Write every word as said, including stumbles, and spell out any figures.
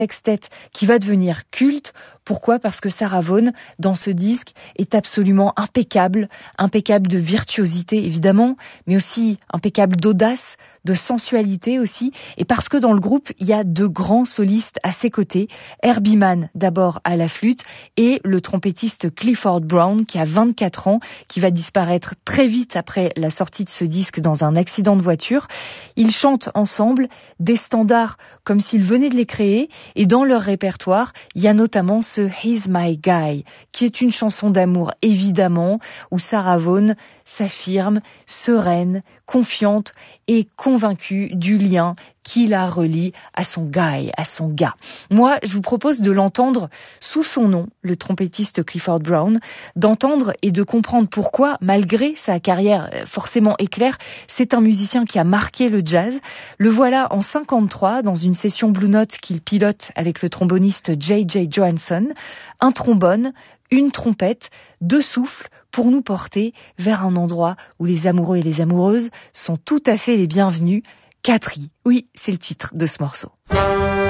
sextet qui va devenir culte. Pourquoi ? Parce que Sarah Vaughan, dans ce disque, est absolument impeccable, impeccable de virtuosité évidemment, mais aussi impeccable d'audace, de sensualité aussi, et parce que dans le groupe, il y a deux grands solistes à ses côtés, Herbie Mann d'abord à la flûte, et le trompettiste Clifford Brown qui a vingt-quatre ans, qui va disparaître très vite après la sortie de ce disque dans un accident de voiture. Ils chantent ensemble des standards comme s'ils venaient de les créer, et dans leur répertoire, il y a notamment ce He's My Guy, qui est une chanson d'amour évidemment, où Sarah Vaughan s'affirme sereine, confiante et convaincue du lien qui la relie à son guy, à son gars. Moi, je vous propose de l'entendre sous son nom, le trompettiste Clifford Brown, d'entendre et de comprendre pourquoi, malgré sa carrière forcément éclair, c'est un musicien qui a marqué le jazz. Le voilà en cinquante-trois, dans une session Blue Note qu'il pilote avec le tromboniste J J Johansson, un trombone, une trompette, deux souffles pour nous porter vers un endroit où les amoureux et les amoureuses sont tout à fait les bienvenus. Capri, oui, c'est le titre de ce morceau.